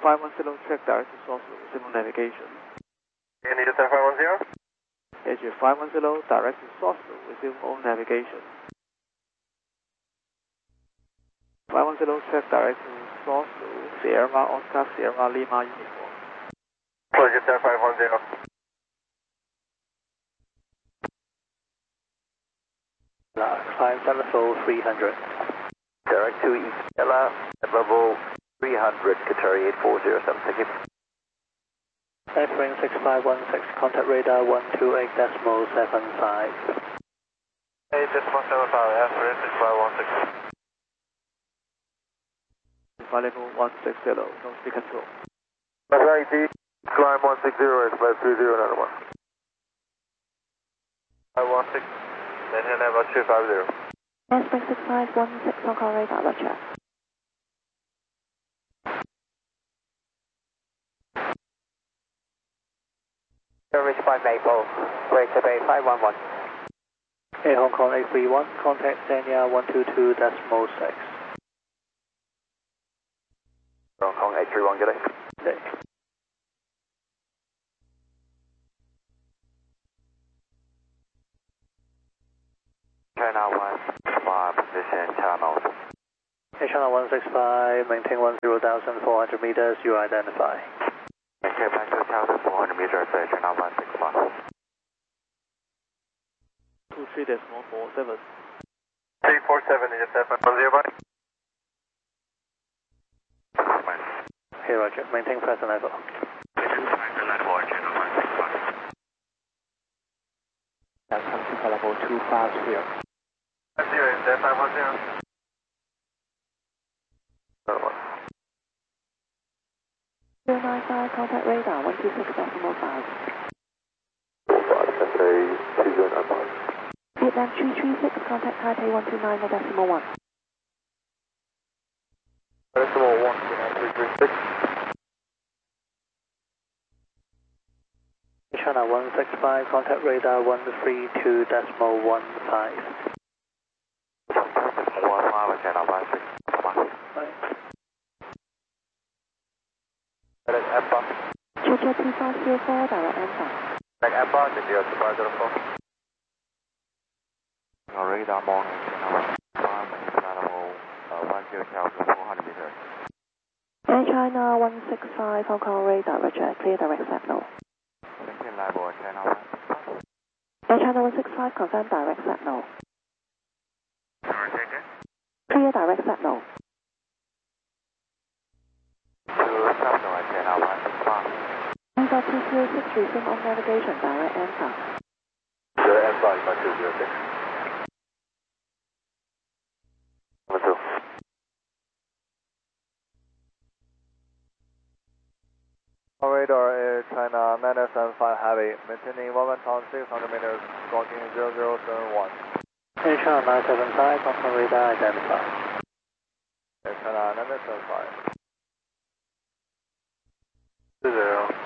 510, check direct to source with simple navigation. India 510. Asia 510, direct to source with simple navigation. 510, check direct to source Sierra Oscar Sierra Lima uniform. Roger, 510. 570, 300. Direct to Stella at level 300, Qatari 8407, thank you. Airframe 6516, contact radar 128.75. 8.75, Airframe 6516. Flight level 160, no speed control. ID, climb 160, flight 30, another one. 516, maintain level 250. Airspring 6516 on call radar, roger. Service 5 Maple, Greater Bay 511. Air Hong Kong 831, contact Sanya 122.6. Hong Kong 831, good day. Okay. China 165, position channel. Channel 165, maintain 10,400 meters, you identify. Maintain 10,400 meters, China 165. 23.47. 347 is 710, bye. Okay, roger, maintain present level. Come to level 250. 0 is 510. 095, contact radar 126.5. 2095. Vietnam 336, contact Taipei 129.1. Decimal 1, Vietnam 336. China 165, contact radar 132.15. 15, China 165. That is Emba. Georgia 2504, direct answer. Like Emba, India 2504. Radar morning, China 10,400 meters. Air China 165, Hong Kong radar, roger, clear direct signal. Maintain level China 165. Air China 165, confirm direct signal. Taken. Clear direct signal. To terminal at China 165. Number 206, resume on navigation, direct answer. The Emba is 206. Number 2. Radar Air China 975 Heavy, maintaining 1,600 meters, squawking 0071. Air China 975, Hong Kong radar identified. Air China 975. 20.